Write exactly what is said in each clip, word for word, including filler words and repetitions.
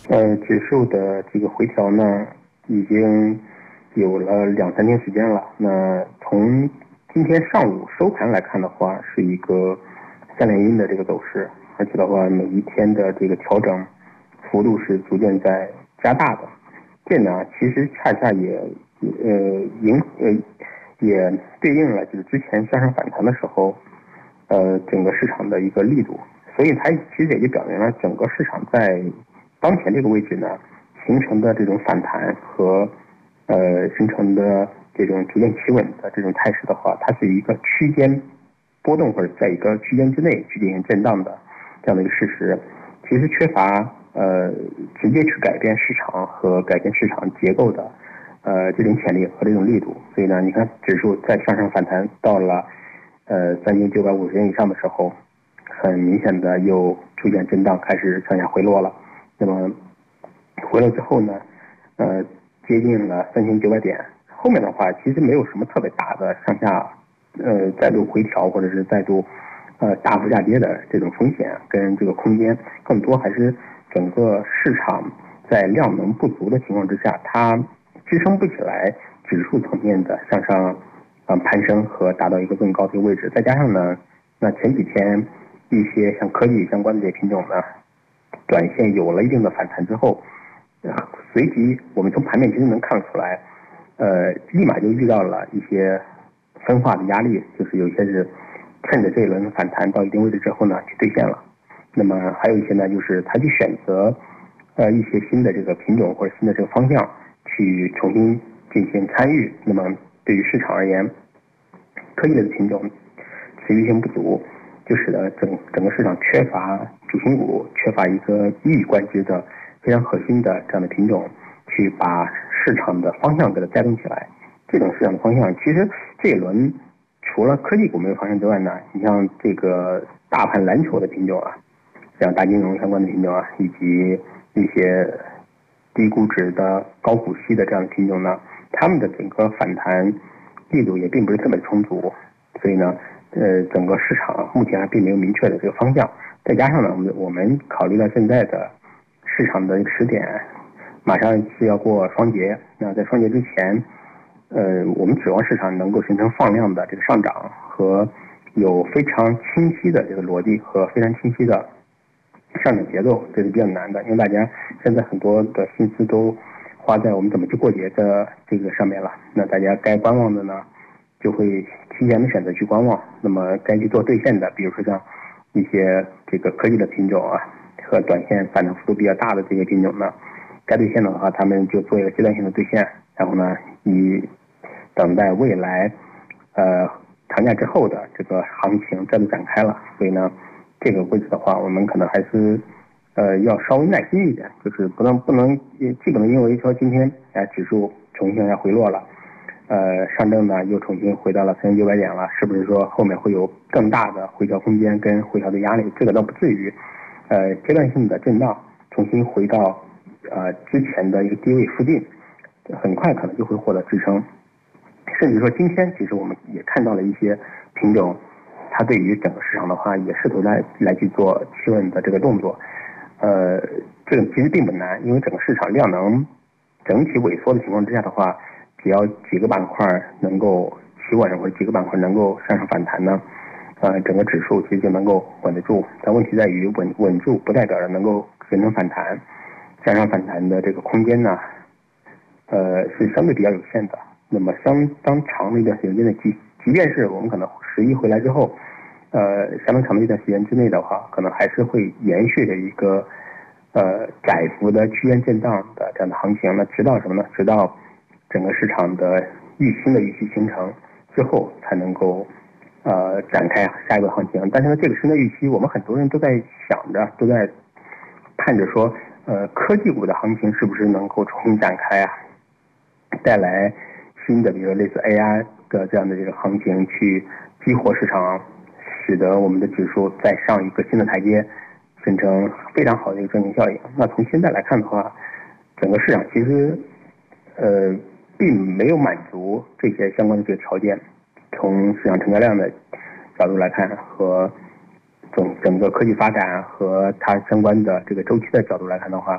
呃，指数的这个回调呢，已经有了两三天时间了。那从今天上午收盘来看的话，是一个三连阴的这个走势，而且的话，每一天的这个调整幅度是逐渐在加大的。这呢，其实恰恰也呃影呃也对应了就是之前向上反弹的时候，呃整个市场的一个力度。所以它其实也就表明了整个市场在当前这个位置呢，形成的这种反弹和呃形成的这种逐渐企稳的这种态势的话，它是一个区间波动或者在一个区间之内去进行震荡的这样的一个事实，其实缺乏呃直接去改变市场和改变市场结构的呃这种潜力和这种力度。所以呢，你看指数在向上反弹到了呃三千九百五十点以上的时候，很明显的又出现震荡，开始向下回落了。那么回落之后呢，呃，接近了三千九百点，后面的话其实没有什么特别大的上下，呃，再度回调或者是再度，呃，大幅下跌的这种风险跟这个空间，更多还是整个市场在量能不足的情况之下，它支撑不起来指数层面的向上，呃，攀升和达到一个更高的位置。再加上呢，那前几天一些像科技相关的这些品种呢，短线有了一定的反弹之后，呃，随即我们从盘面其实能看出来，呃，立马就遇到了一些分化的压力，就是有些是趁着这一轮反弹到一定位置之后呢，去兑现了。那么还有一些呢，就是他去选择呃一些新的这个品种或者新的这个方向去重新进行参与。那么对于市场而言，科技类的品种持续性不足，就使得整整个市场缺乏主心骨，缺乏一个一以贯之的非常核心的这样的品种，去把市场的方向给它带动起来。这种市场的方向，其实这一轮除了科技股没有方向之外呢，你像这个大盘蓝筹的品种啊，像大金融相关的品种啊，以及一些低估值的高股息的这样的品种呢，它们的整个反弹力度也并不是特别充足，所以呢，呃，整个市场目前还并没有明确的这个方向。再加上呢，我们我们考虑到现在的市场的一个时点，马上是要过双节，那在双节之前，呃，我们指望市场能够形成放量的这个上涨和有非常清晰的这个逻辑和非常清晰的上涨节奏，这是比较难的，因为大家现在很多的心思都花在我们怎么去过节的这个上面了。那大家该观望的呢，就会提前的选择去观望。那么该去做兑现的，比如说像一些这个科技的品种啊，和短线反弹幅度比较大的这些品种呢，该兑现的话，他们就做一个阶段性的兑现，然后呢，以等待未来呃长假之后的这个行情再度展开了。所以呢，这个位置的话，我们可能还是呃要稍微耐心一点，就是不能不能既不能因为说今天哎指数重新向下回落了，呃上证呢又重新回到了三千九百点了，是不是说后面会有更大的回调空间跟回调的压力？这个倒不至于，呃阶段性的震荡重新回到呃之前的一个低位附近，很快可能就会获得支撑。甚至说今天其实我们也看到了一些品种，它对于整个市场的话也试图来来去做企稳的这个动作。呃，这个其实并不难，因为整个市场量能整体萎缩的情况之下的话，只要几个板块能够企稳，或者几个板块能够向上反弹呢，呃，整个指数其实就能够稳得住。但问题在于稳稳住不代表着能够形成反弹，向上反弹的这个空间呢，呃，是相对比较有限的。那么相当长的一段时间之内，即即便是我们可能十一回来之后，呃，相当长的一段时间之内的话，可能还是会延续着一个呃窄幅的区间震荡的这样的行情呢，直到什么呢？直到整个市场的预新的预期形成之后，才能够呃展开下一个行情。但是呢，这个新的预期，我们很多人都在想着，都在盼着说，呃，科技股的行情是不是能够重新展开啊，带来新的，比如说类似 A I 的这样的这个行情，去激活市场，使得我们的指数再上一个新的台阶，形成非常好的一个正面效应。那从现在来看的话，整个市场其实呃并没有满足这些相关的这个条件。从市场成交量的角度来看，和整整个科技发展和它相关的这个周期的角度来看的话，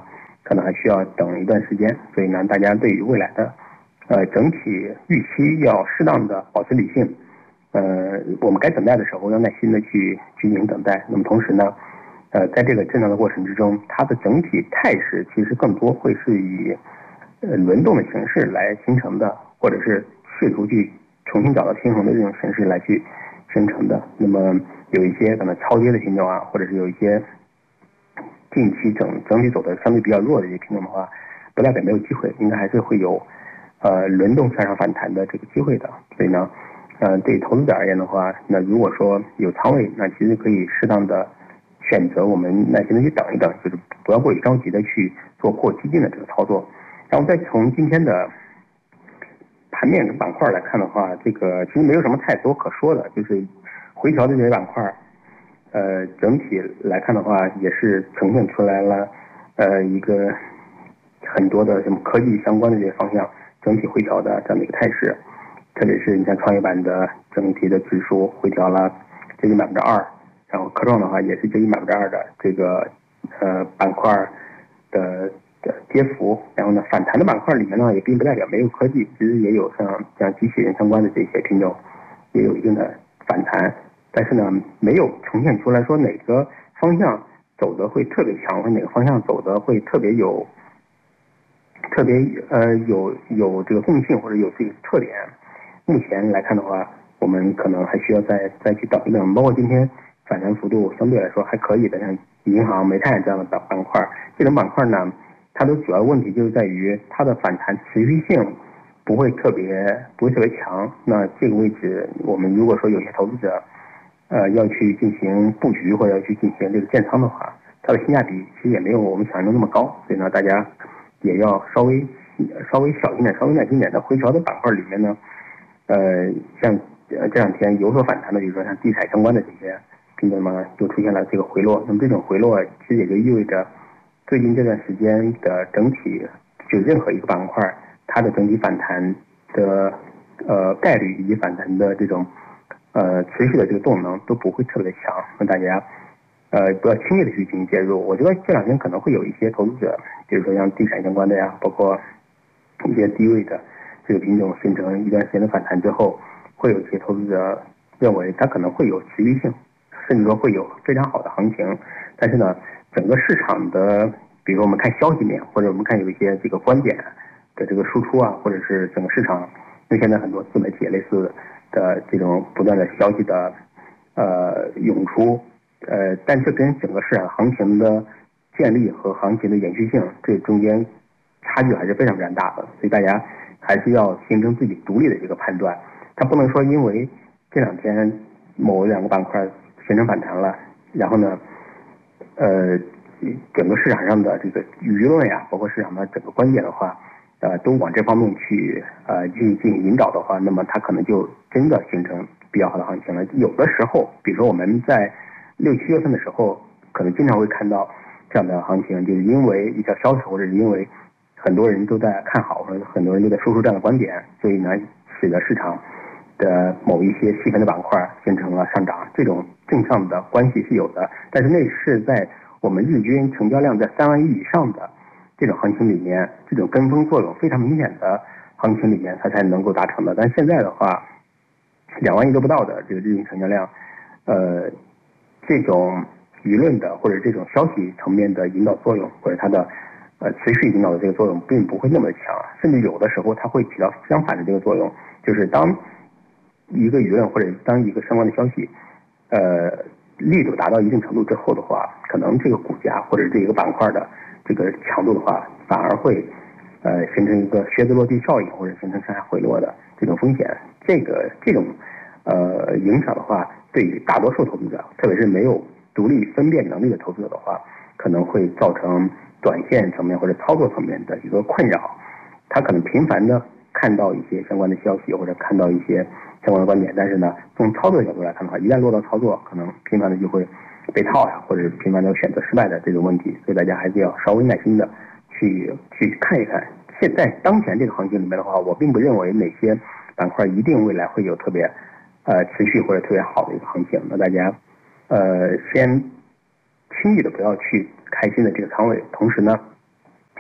可能还需要等一段时间。所以呢，大家对于未来的呃整体预期要适当的保持理性。呃，我们该等待的时候要耐心的去去进行等待。那么同时呢，呃，在这个震荡的过程之中，它的整体态势其实更多会是以呃轮动的形式来形成的，或者是试图去重新找到平衡的这种形式来去形成的。那么有一些可能超跌的品种啊，或者是有一些近期整整体走的相对比较弱的一些品种的话，不代表没有机会，应该还是会有呃轮动向上反弹的这个机会的。所以呢，呃，对投资者而言的话，那如果说有仓位，那其实可以适当的选择我们耐心的去等一等，就是不要过于着急的去做过激进的这个操作。然后再从今天的盘面的板块来看的话，这个其实没有什么太多可说的，就是回调的这些板块，呃，整体来看的话，也是呈现出来了，呃，一个很多的什么科技相关的这些方向整体回调的这样的一个态势。特别是你像创业板的整体的指数回调了接近百分之二，然后科创的话也是接近百分之二的这个呃板块的的跌幅。然后呢，反弹的板块里面呢，也并不代表没有科技，其实也有像像机器人相关的这些品种也有一定的反弹，但是呢，没有呈现出来说哪个方向走的会特别强，或哪个方向走的会特别有特别呃有有这个共性或者有这个特点。目前来看的话，我们可能还需要再再去等一等。包括今天反弹幅度相对来说还可以的，像银行、煤炭这样的板板块，这种板块呢，它的主要问题就是在于它的反弹持续性不会特别不会特别强。那这个位置，我们如果说有些投资者呃要去进行布局或者要去进行这个建仓的话，它的性价比其实也没有我们想象中那么高。所以呢，大家也要稍微稍微小心点、稍微耐心点的回调的板块里面呢。呃，像呃这两天有所反弹的，比如说像地产相关的这些品种呢，就出现了这个回落。那么这种回落其实也就意味着，最近这段时间的整体，就任何一个板块，它的整体反弹的呃概率以及反弹的这种呃持续的这个动能都不会特别的强。那大家呃不要轻易的去进行介入。我觉得这两天可能会有一些投资者，比如说像地产相关的呀，包括一些低位的。这个品种形成一段时间的反弹之后，会有一些投资者认为它可能会有持续性，甚至说会有非常好的行情。但是呢，整个市场的，比如说我们看消息面，或者我们看有一些这个观点的这个输出啊，或者是整个市场，因为现在很多自媒体类似的这种不断的消息的呃涌出，呃，但这跟整个市场行情的建立和行情的延续性，这中间差距还是非常非常大的。所以大家还是要形成自己独立的一个判断，它不能说因为这两天某两个板块形成反弹了，然后呢，呃，整个市场上的这个舆论呀，包括市场的整个观点的话，呃，都往这方面去呃进进行引导的话，那么它可能就真的形成比较好的行情了。有的时候，比如说我们在六七月份的时候，可能经常会看到这样的行情，就是因为一条消息，或者是因为很多人都在看好，或者很多人都在说出这样的观点，所以呢，使得市场的某一些细分的板块形成了上涨，这种正向的关系是有的。但是那是在我们日均成交量在三万亿以上的这种行情里面，这种跟风作用非常明显的行情里面，它才能够达成的。但现在的话，两万亿都不到的这个日均成交量，呃，这种舆论的或者这种消息层面的引导作用，或者它的呃，持续引导的这个作用并不会那么强，甚至有的时候它会起到相反的这个作用，就是当一个舆论或者当一个相关的消息，呃，力度达到一定程度之后的话，可能这个股价或者这一个板块的这个强度的话，反而会呃形成一个靴子落地效应，或者形成向下回落的这种风险。这个这种呃影响的话，对于大多数投资者，特别是没有独立分辨能力的投资者的话，可能会造成短线层面或者操作层面的一个困扰。他可能频繁的看到一些相关的消息，或者看到一些相关的观点，但是呢，从操作角度来看的话，一旦落到操作，可能频繁的就会被套呀，或者频繁的选择失败的这种问题。所以大家还是要稍微耐心的去去看一看。现在当前这个行情里面的话，我并不认为哪些板块一定未来会有特别呃持续或者特别好的一个行情。那大家呃先轻易的不要去开新的这个仓位，同时呢，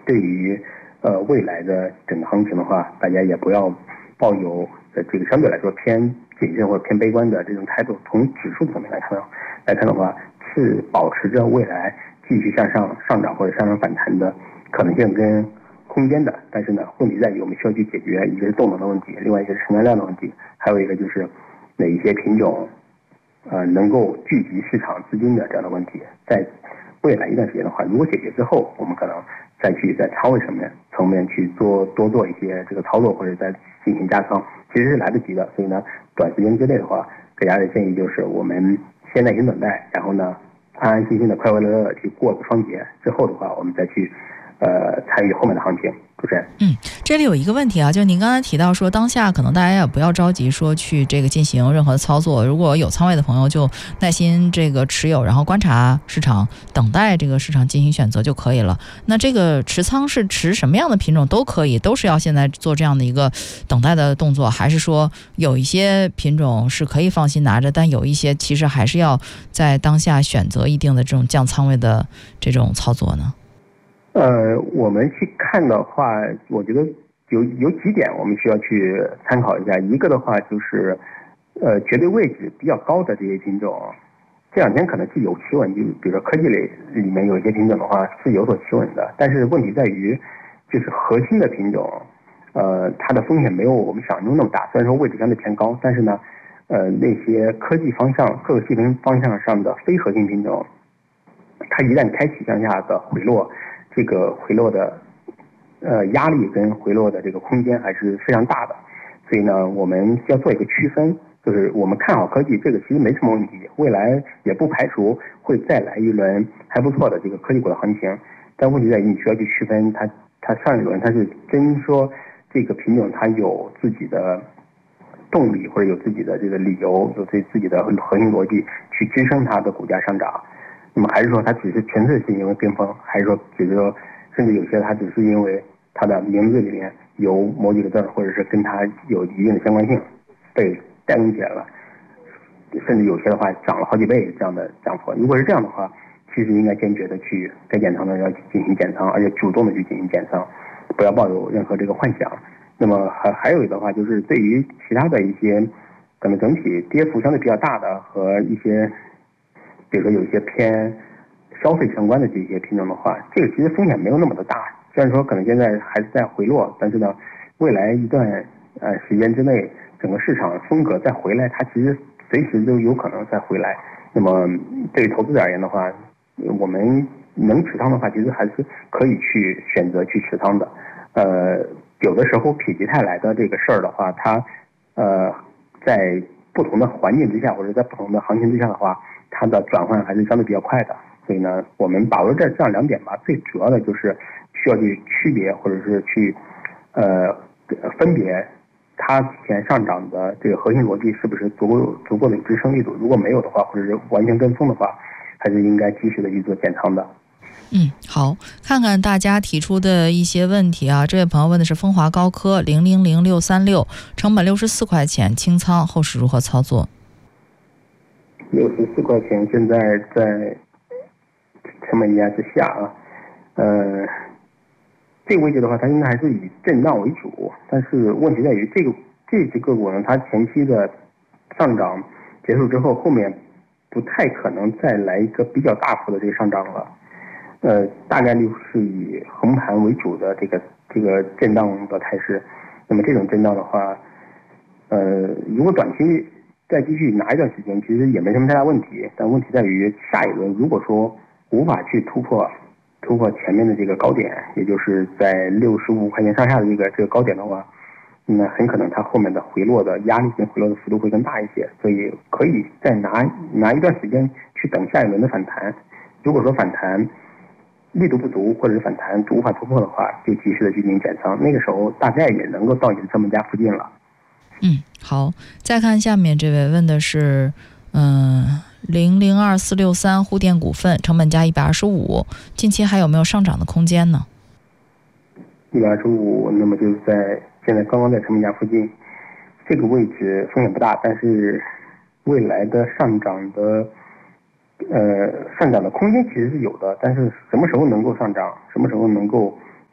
对于呃未来的整个行情的话，大家也不要抱有呃这个相对来说偏谨慎或者偏悲观的这种态度。从指数层面来看来看的话，是保持着未来继续向上上涨或者向上反弹的可能性跟空间的。但是呢，问题在于我们需要去解决一个是动能的问题，另外一个是成交量的问题，还有一个就是哪一些品种呃能够聚集市场资金的这样的问题。在未来一段时间的话，如果解决之后，我们可能再去在仓位层面层面去做多做一些这个操作，或者再进行加仓，其实是来得及的。所以呢，短时间之内的话，给大家的建议就是我们先耐心等待，然后呢，安安心心的快快乐乐去过个双节，之后的话，我们再去呃参与后面的行情。主持人， 嗯，这里有一个问题啊，就是您刚才提到说，当下可能大家也不要着急说去这个进行任何的操作，如果有仓位的朋友就耐心这个持有，然后观察市场，等待这个市场进行选择就可以了。那这个持仓是持什么样的品种都可以，都是要现在做这样的一个等待的动作，还是说有一些品种是可以放心拿着，但有一些其实还是要在当下选择一定的这种降仓位的这种操作呢？ 呃，我们去看的话，我觉得有有几点我们需要去参考一下。一个的话就是，呃，绝对位置比较高的这些品种，这两天可能是有企稳，就比如说科技类里面有一些品种的话是有所企稳的，但是问题在于，就是核心的品种，呃，它的风险没有我们想象中那么大。虽然说位置相对偏高，但是呢，呃，那些科技方向各个细分方向上的非核心品种，它一旦开启向下的回落，这个回落的呃压力跟回落的这个空间还是非常大的。所以呢，我们要做一个区分，就是我们看好科技，这个其实没什么问题，未来也不排除会再来一轮还不错的这个科技股的行情。但问题在于你需要去区分它，它上一轮它是真说这个品种它有自己的动力或者有自己的这个理由，有自自己的核心逻辑去支撑它的股价上涨。那么还是说它只是纯粹是因为跟风，还是说只是说甚至有些它只是因为它的名字里面有某几个字，或者是跟它有一定的相关性被带动起来了，甚至有些的话涨了好几倍这样的涨幅。如果是这样的话，其实应该坚决的去该减仓的要进行减仓，而且主动的去进行减仓，不要抱有任何这个幻想。那么还还有的话就是对于其他的一些可能整体跌幅相对比较大的和一些比如说有一些偏消费相关的这些品种的话，这个其实风险没有那么的大。虽然说可能现在还是在回落，但是呢，未来一段呃时间之内，整个市场风格再回来，它其实随时都有可能再回来。那么对于投资者而言的话，我们能持仓的话，其实还是可以去选择去持仓的。呃，有的时候否极泰来的这个事儿的话，它呃在不同的环境之下，或者在不同的行情之下的话，它的转换还是相对比较快的。所以呢，我们把握这这样两点吧，最主要的就是需要去区别或者是去呃分别它之前上涨的这个核心逻辑是不是足够足够的支撑力度。如果没有的话，或者是完全跟风的话，还是应该及时的去做减仓的。 嗯，好，看看大家提出的一些问题啊。这位朋友问的是风华高科零零零六三六，成本六十四块钱清仓，后市如何操作？ 六十四块钱，现在在成本压之下啊，呃，这个位置的话，它应该还是以震荡为主。但是问题在于，这个这只个股呢，它前期的上涨结束之后，后面不太可能再来一个比较大幅的这个上涨了。呃，大概率是以横盘为主的这个这个震荡的态势。那么这种震荡的话，呃，如果短期再继续拿一段时间，其实也没什么太大问题。但问题在于下一轮，如果说无法去突破突破前面的这个高点，也就是在六十五块钱上下的这个这个高点的话，那很可能它后面的回落的压力跟回落的幅度会更大一些。所以可以再拿拿一段时间去等下一轮的反弹。如果说反弹力度不足，或者是反弹无法突破的话，就及时的去进行减仓，那个时候大概也能够到你的成本价附近了。 嗯，好，再看下面这位问的是，嗯，零零二四六三沪电股份，成本价一百二十五，近期还有没有上涨的空间呢？ 一百二十五，那么就是在现在刚刚在成本价附近，这个位置风险不大，但是未来的上涨的。呃，上涨的空间其实是有的，但是什么时候能够上涨，什么时候能够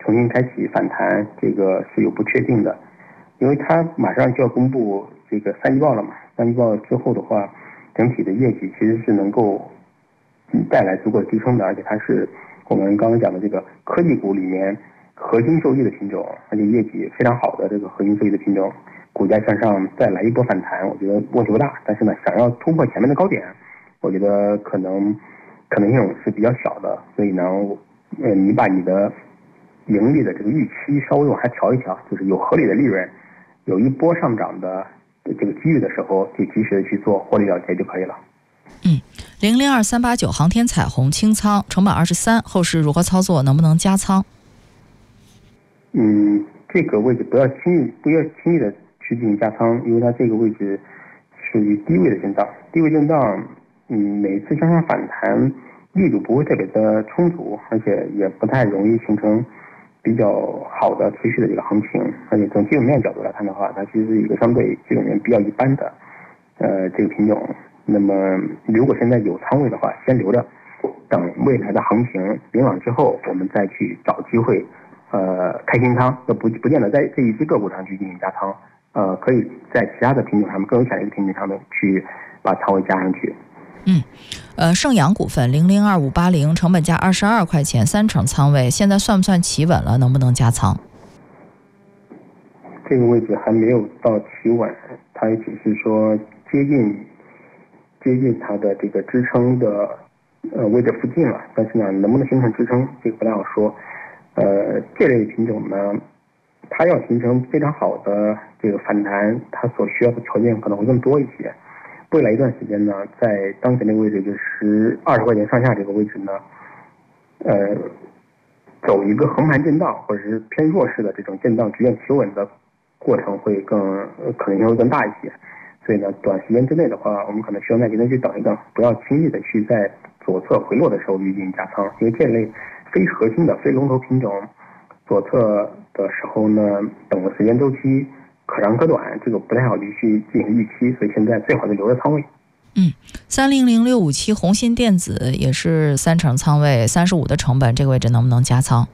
重新开启反弹，这个是有不确定的，因为它马上就要公布这个三季报了嘛，三季报之后的话，整体的业绩其实是能够带来足够的支撑的，而且它是我们刚刚讲的这个科技股里面核心受益的品种，而且业绩非常好的这个核心受益的品种，股价向上再来一波反弹，我觉得问题不大。但是呢，想要突破前面的高点，我觉得可能可能性是比较小的。所以呢，呃，你把你的盈利的这个预期稍微往下调一调，就是有合理的利润，有一波上涨的这个机遇的时候，就及时的去做获利了结就可以了。 嗯，零零二三八九航天彩虹清仓，成本二十三，后市如何操作？能不能加仓？ 嗯，这个位置不要轻易不要轻易的去进行加仓，因为它这个位置属于低位的震荡，低位震荡，嗯，每次向上反弹力度不会特别的充足，而且也不太容易形成比较好的持续的这个行情。而且从基本面角度来看的话，它其实是一个相对基本面比较一般的呃这个品种。那么如果现在有仓位的话，先留着，等未来的行情明朗之后，我们再去找机会呃开新仓，不不见得在这一只个股上去进行加仓，呃可以在其他的品种上面更有潜力的品种上面去把仓位加上去。 嗯，呃，盛阳股份零零二五八零，成本价二十二块钱，三成仓位，现在算不算企稳了？能不能加仓？ 这个位置还没有到企稳，它也只是说接近接近它的这个支撑的呃位置附近了，但是呢，能不能形成支撑，这个不太好说。呃，这类品种呢，它要形成非常好的这个反弹，它所需要的条件可能会更多一些。未来一段时间呢，在当前这个位置，就是二十块钱上下这个位置呢，呃，走一个横盘震荡或者是偏弱势的这种震荡逐渐企稳的过程会更呃可能性会更大一些。所以呢，短时间之内的话，我们可能需要耐心的去等一等，不要轻易的去在左侧回落的时候去进行加仓，因为这类非核心的非龙头品种左侧的时候呢，等的时间周期可长可短，这个不太好去进行预期，所以现在最好就留着仓位。 嗯，三零零六五七红芯电子也是三成仓位，三十五的成本，这个位置能不能加仓？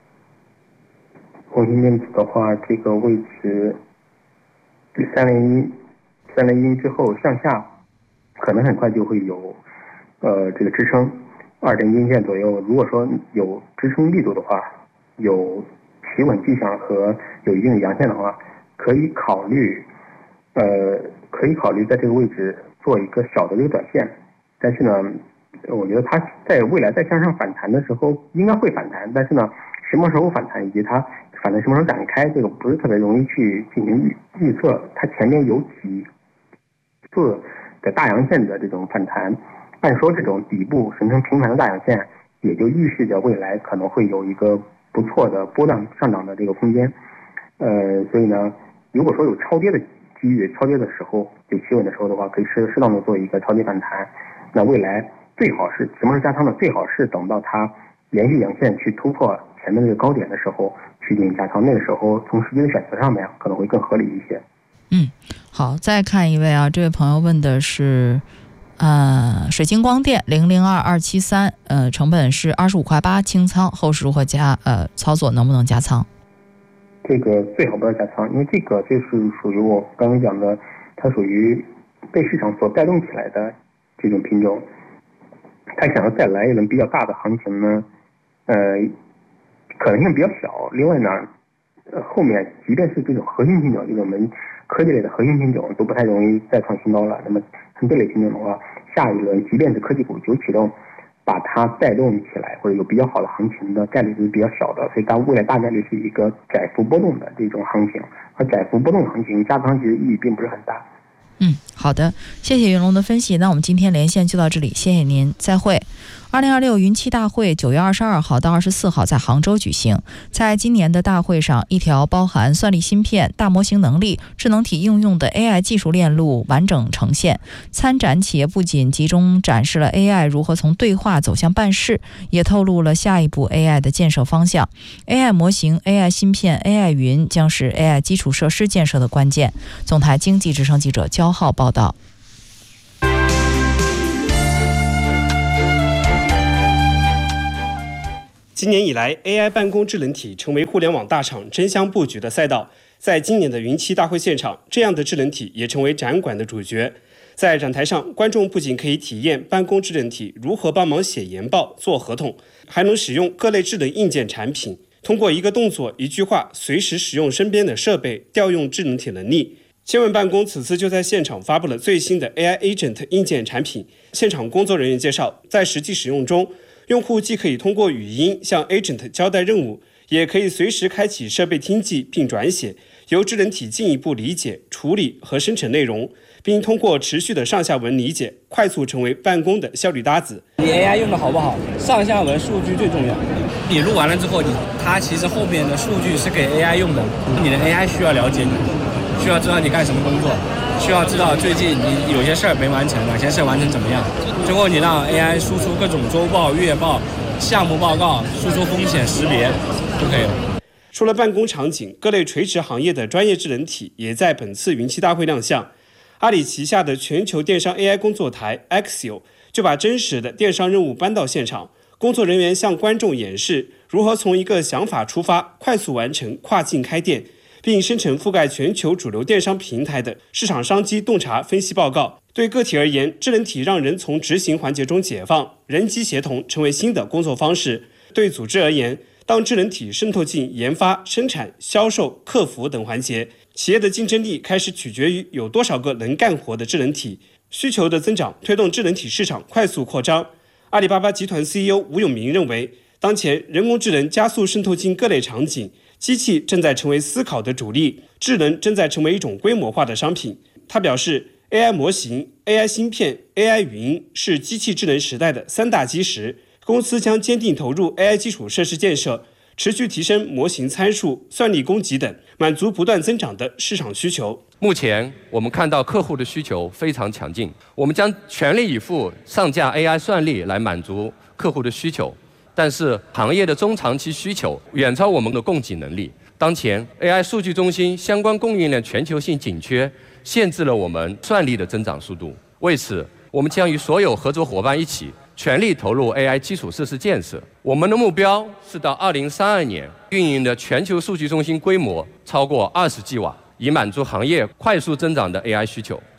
红芯电子的话，这个位置三零一三零一之后向下，可能很快就会有呃这个支撑二点一线左右。如果说有支撑力度的话，有企稳迹象和有一定的阳线的话，可以考虑，呃，可以考虑在这个位置做一个小的这个短线。但是呢，我觉得它在未来在向上反弹的时候应该会反弹，但是呢，什么时候反弹以及它反弹什么时候展开，这个不是特别容易去进行预预测。它前面有几次的大阳线的这种反弹，按说这种底部形成平盘的大阳线，也就预示着未来可能会有一个不错的波段上涨的这个空间。呃，所以呢，如果说有超跌的机遇，超跌的时候有企稳的时候的话，可以适适当的做一个超跌反弹。那未来最好是什么时候加仓呢？最好是等到它连续阳线去突破前面那个高点的时候去进行加仓，那个时候从时机的选择上面可能会更合理一些。 嗯，好，再看一位啊，这位朋友问的是，呃，水晶光电零零二二七三，呃，成本是二十五块八，清仓，后市如何加呃操作，能不能加仓？ 这个最好不要加仓，因为这个就是属于我刚刚讲的，它属于被市场所带动起来的这种品种，它想要再来一轮比较大的行情呢，呃，可能性比较小。另外呢，呃，后面即便是这种核心品种，这种我们科技类的核心品种都不太容易再创新高了。那么像这类品种的话，下一轮即便是科技股有启动，把它带动起来或者有比较好的行情的概率是比较小的，所以它未来大概率是一个窄幅波动的这种行情，而窄幅波动行情加仓其实意义并不是很大。 嗯，好的，谢谢云龙的分析。那我们今天连线就到这里，谢谢您，再会。二零二六云栖大会九月二十二号到二十四号在杭州举行。在今年的大会上，一条包含算力芯片、大模型能力、智能体应用的 A I 技术链路完整呈现。参展企业不仅集中展示了 A I 如何从对话走向办事，也透露了下一步 A I 的建设方向。A I 模型、A I 芯片、A I 云将是 A I 基础设施建设的关键。总台经济之声记者焦浩报道。 今年以来 ，A I 办公智能体成为互联网大厂争相布局的赛道。在今年的云栖大会现场，这样的智能体也成为展馆的主角。在展台上，观众不仅可以体验办公智能体如何帮忙写研报、做合同，还能使用各类智能硬件产品，通过一个动作、一句话，随时使用身边的设备，调用智能体能力。千问办公此次就在现场发布了最新的 A I Agent 硬件产品。现场工作人员介绍，在实际使用中，用户既可以通过语音向 Agent 交代任务，也可以随时开启设备听记并转写，由智能体进一步理解、处理和生成内容，并通过持续的上下文理解，快速成为办公的效率搭子。 你 A I 用的好不好？上下文数据最重要。你录完了之后，你它其实后面的数据是给 A I 用的，你的 A I 需要了解你，需要知道你干什么工作，需要知道最近你有些事儿没完成，哪些事儿完成怎么样。最后你让 A I 输出各种周报、月报、项目报告，输出风险识别就可以了。 除了办公场景，各类垂直行业的专业智能体也在本次云栖大会亮相。阿里旗下的全球电商 A I 工作台 Axio 就把真实的电商任务搬到现场，工作人员向观众演示如何从一个想法出发，快速完成跨境开店，并生成覆盖全球主流电商平台的市场商机洞察分析报告。对个体而言，智能体让人从执行环节中解放，人机协同成为新的工作方式。对组织而言，当智能体渗透进研发、生产、销售、客服等环节，企业的竞争力开始取决于有多少个能干活的智能体。需求的增长推动智能体市场快速扩张。阿里巴巴集团 C E O 吴永明认为，当前人工智能加速渗透进各类场景，机器正在成为思考的主力，智能正在成为一种规模化的商品。他表示， A I 模型、A I 芯片、A I 云是机器智能时代的三大基石。公司将坚定投入 A I 基础设施建设，持续提升模型参数、算力供给等，满足不断增长的市场需求。 目前我们看到客户的需求非常强劲，我们将全力以赴上架 A I 算力来满足客户的需求，但是行业的中长期需求远超我们的供给能力。当前 A I 数据中心相关供应链全球性紧缺，限制了我们算力的增长速度。为此，我们将与所有合作伙伴一起全力投入 A I 基础设施建设。我们的目标是到二零三二年，运营的全球数据中心规模超过二十吉瓦，以满足行业快速增长的 A I 需求。